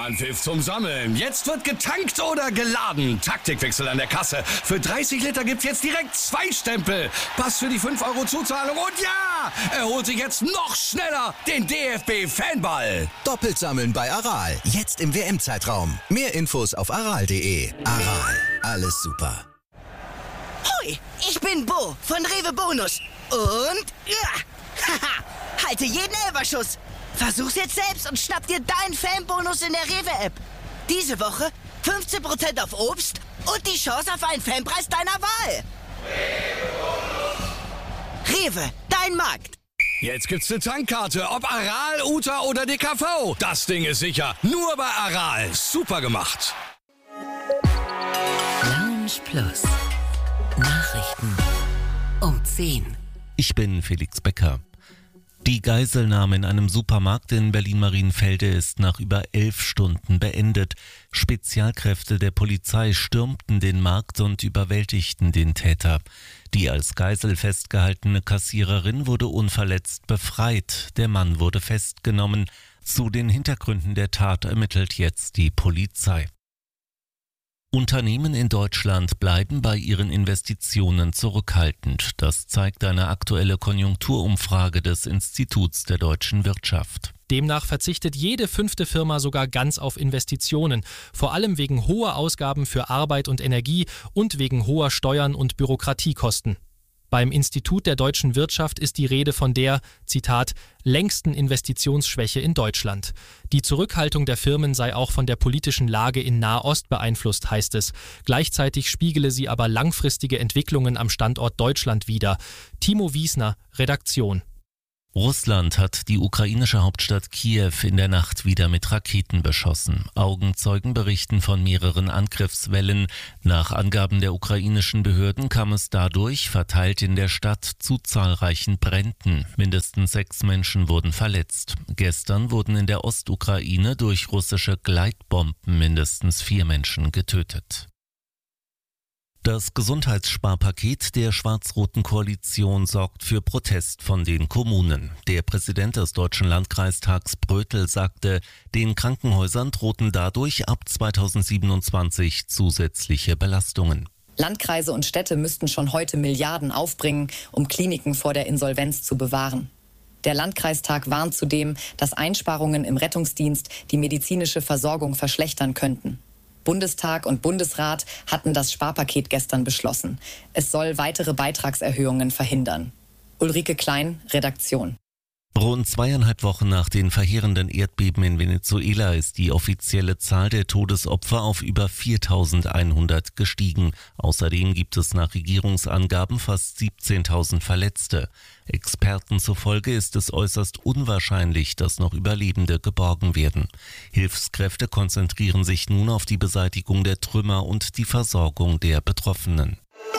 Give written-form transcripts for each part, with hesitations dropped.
Anpfiff zum Sammeln. Jetzt wird getankt oder geladen. Taktikwechsel an der Kasse. Für 30 Liter gibt's jetzt direkt 2 Stempel. Pass für die 5 Euro Zuzahlung. Und ja, er holt sich jetzt noch schneller den DFB-Fanball. Doppelt sammeln bei Aral. Jetzt im WM-Zeitraum. Mehr Infos auf aral.de. Aral. Alles super. Hoi, ich bin Bo von Rewe Bonus. Und haha, halte jeden Elberschuss. Versuch's jetzt selbst und schnapp dir deinen Fanbonus in der Rewe-App. Diese Woche 15% auf Obst und die Chance auf einen Fanpreis deiner Wahl. Rewe, dein Markt. Jetzt gibt's eine Tankkarte, ob Aral, Uta oder DKV. Das Ding ist sicher. Nur bei Aral. Super gemacht. Lounge Plus. Nachrichten um 10. Ich bin Felix Becker. Die Geiselnahme in einem Supermarkt in Berlin-Marienfelde ist nach über 11 Stunden beendet. Spezialkräfte der Polizei stürmten den Markt und überwältigten den Täter. Die als Geisel festgehaltene Kassiererin wurde unverletzt befreit. Der Mann wurde festgenommen. Zu den Hintergründen der Tat ermittelt jetzt die Polizei. Unternehmen in Deutschland bleiben bei ihren Investitionen zurückhaltend. Das zeigt eine aktuelle Konjunkturumfrage des Instituts der deutschen Wirtschaft. Demnach verzichtet jede 5. Firma sogar ganz auf Investitionen, vor allem wegen hoher Ausgaben für Arbeit und Energie und wegen hoher Steuern und Bürokratiekosten. Beim Institut der deutschen Wirtschaft ist die Rede von der, Zitat, längsten Investitionsschwäche in Deutschland. Die Zurückhaltung der Firmen sei auch von der politischen Lage in Nahost beeinflusst, heißt es. Gleichzeitig spiegele sie aber langfristige Entwicklungen am Standort Deutschland wider. Timo Wiesner, Redaktion. Russland hat die ukrainische Hauptstadt Kiew in der Nacht wieder mit Raketen beschossen. Augenzeugen berichten von mehreren Angriffswellen. Nach Angaben der ukrainischen Behörden kam es dadurch, verteilt in der Stadt, zu zahlreichen Bränden. Mindestens 6 Menschen wurden verletzt. Gestern wurden in der Ostukraine durch russische Gleitbomben mindestens 4 Menschen getötet. Das Gesundheitssparpaket der schwarz-roten Koalition sorgt für Protest von den Kommunen. Der Präsident des Deutschen Landkreistags Brötel sagte, den Krankenhäusern drohten dadurch ab 2027 zusätzliche Belastungen. Landkreise und Städte müssten schon heute Milliarden aufbringen, um Kliniken vor der Insolvenz zu bewahren. Der Landkreistag warnt zudem, dass Einsparungen im Rettungsdienst die medizinische Versorgung verschlechtern könnten. Bundestag und Bundesrat hatten das Sparpaket gestern beschlossen. Es soll weitere Beitragserhöhungen verhindern. Ulrike Klein, Redaktion. Rund 2,5 Wochen nach den verheerenden Erdbeben in Venezuela ist die offizielle Zahl der Todesopfer auf über 4.100 gestiegen. Außerdem gibt es nach Regierungsangaben fast 17.000 Verletzte. Experten zufolge ist es äußerst unwahrscheinlich, dass noch Überlebende geborgen werden. Hilfskräfte konzentrieren sich nun auf die Beseitigung der Trümmer und die Versorgung der Betroffenen.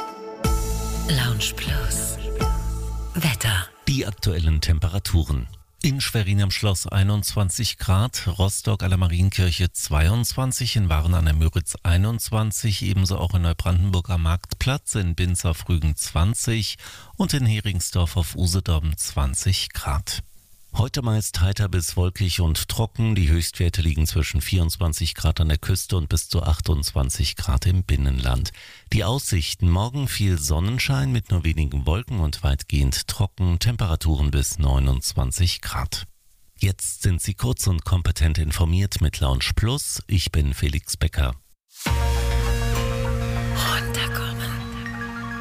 Lounge Plus. Wetter. Die aktuellen Temperaturen. In Schwerin am Schloss 21 Grad, Rostock an der Marienkirche 22, in Waren an der Müritz 21, ebenso auch in Neubrandenburg am Marktplatz, in Binz auf Rügen 20 und in Heringsdorf auf Usedom 20 Grad. Heute meist heiter bis wolkig und trocken. Die Höchstwerte liegen zwischen 24 Grad an der Küste und bis zu 28 Grad im Binnenland. Die Aussichten: morgen viel Sonnenschein mit nur wenigen Wolken und weitgehend trocken, Temperaturen bis 29 Grad. Jetzt sind Sie kurz und kompetent informiert mit Lounge Plus. Ich bin Felix Becker.